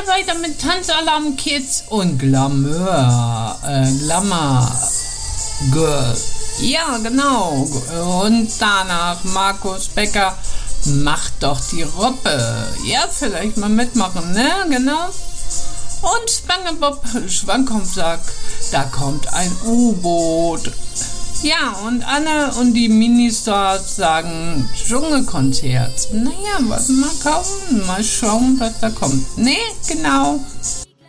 weiter mit Tanzalarm Kids und Glamour Girl. Ja, genau. Und danach Markus Becker, macht doch die Robbe. Ja, vielleicht mal mitmachen, ne? Genau. Und SpongeBob Schwammkopf sagt, da kommt ein U-Boot. Ja, und Anne und die Ministars sagen Dschungelkonzert. Naja, was mal kaufen, mal schauen, was da kommt. Ne, genau.